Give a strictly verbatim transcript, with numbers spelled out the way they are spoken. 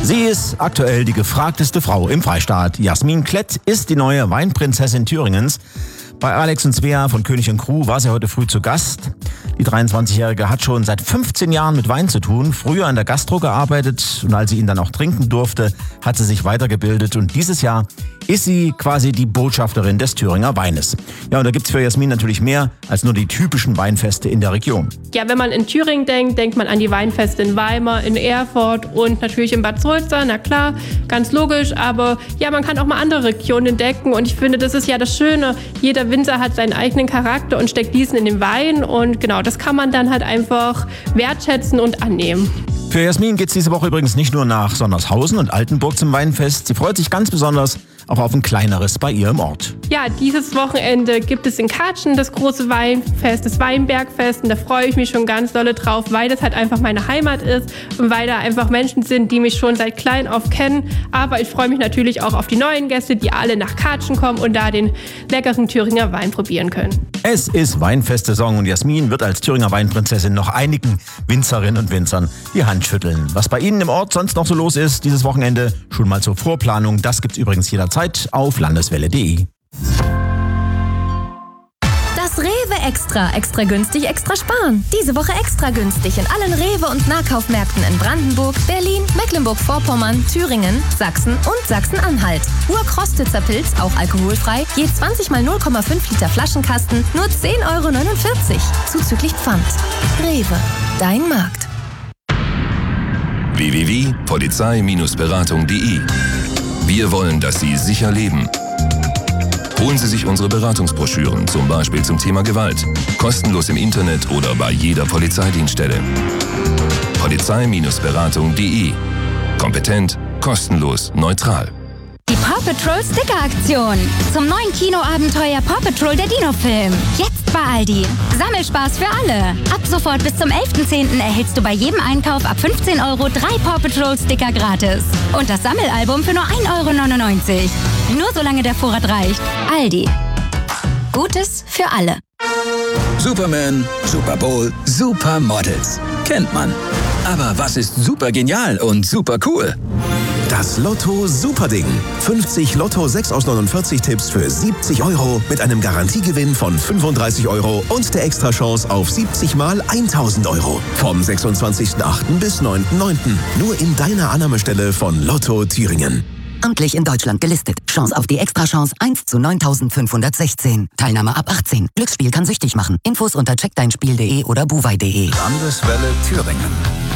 Sie ist aktuell die gefragteste Frau im Freistaat. Jasmin Klett ist die neue Weinprinzessin Thüringens. Bei Alex und Svea von König und Crew war sie heute früh zu Gast. Die dreiundzwanzigjährige hat schon seit fünfzehn Jahren mit Wein zu tun, früher an der Gastro gearbeitet und als sie ihn dann auch trinken durfte, hat sie sich weitergebildet und dieses Jahr ist sie quasi die Botschafterin des Thüringer Weines. Ja, und da gibt's für Jasmin natürlich mehr als nur die typischen Weinfeste in der Region. Ja, wenn man in Thüringen denkt, denkt man an die Weinfeste in Weimar, in Erfurt und natürlich in Bad Sulza, na klar, ganz logisch, aber ja, man kann auch mal andere Regionen entdecken und ich finde, das ist ja das Schöne, jeder Winzer hat seinen eigenen Charakter und steckt diesen in den Wein und genau, das kann man dann halt einfach wertschätzen und annehmen. Für Jasmin geht's diese Woche übrigens nicht nur nach Sondershausen und Altenburg zum Weinfest. Sie freut sich ganz besonders auch auf ein kleineres bei ihr im Ort. Ja, dieses Wochenende gibt es in Katschen das große Weinfest, das Weinbergfest und da freue ich mich schon ganz dolle drauf, weil das halt einfach meine Heimat ist und weil da einfach Menschen sind, die mich schon seit klein auf kennen. Aber ich freue mich natürlich auch auf die neuen Gäste, die alle nach Katschen kommen und da den leckeren Thüringer Wein probieren können. Es ist Weinfestsaison und Jasmin wird als Thüringer Weinprinzessin noch einigen Winzerinnen und Winzern die Hand schütteln. Was bei Ihnen im Ort sonst noch so los ist dieses Wochenende, schon mal zur Vorplanung, das gibt's übrigens jederzeit auf landeswelle punkt de. Das Rewe Extra. Extra günstig, extra sparen. Diese Woche extra günstig in allen Rewe- und Nahkaufmärkten in Brandenburg, Berlin, Mecklenburg-Vorpommern, Thüringen, Sachsen und Sachsen-Anhalt. Urkrostitzer Pilz, auch alkoholfrei, je zwanzig mal null Komma fünf Liter Flaschenkasten, nur zehn Euro neunundvierzig. Zuzüglich Pfand. Rewe. Dein Markt. w w w punkt polizei Bindestrich beratung punkt de. Wir wollen, dass Sie sicher leben. Holen Sie sich unsere Beratungsbroschüren, zum Beispiel zum Thema Gewalt. Kostenlos im Internet oder bei jeder Polizeidienststelle. polizei Bindestrich beratung punkt de. Kompetent, kostenlos, neutral. Die Paw Patrol Sticker-Aktion. Zum neuen Kinoabenteuer Paw Patrol der Dino-Film. Jetzt bei Aldi. Sammelspaß für alle. Ab sofort bis zum elften zehnten erhältst du bei jedem Einkauf ab fünfzehn Euro drei Paw Patrol Sticker gratis. Und das Sammelalbum für nur ein Euro neunundneunzig. Nur solange der Vorrat reicht. Aldi. Gutes für alle. Superman, Super Bowl, Supermodels. Kennt man. Aber was ist super genial und super cool? Das Lotto Superding. fünfzig Lotto sechs aus neunundvierzig Tipps für siebzig Euro mit einem Garantiegewinn von fünfunddreißig Euro und der Extrachance auf siebzig mal tausend Euro. Vom sechsundzwanzigsten achten bis neunten neunten Nur in deiner Annahmestelle von Lotto Thüringen. Amtlich in Deutschland gelistet. Chance auf die Extrachance eins zu neuntausendfünfhundertsechzehn. Teilnahme ab achtzehn. Glücksspiel kann süchtig machen. Infos unter check dein spiel punkt de oder buwei punkt de. Landeswelle Thüringen.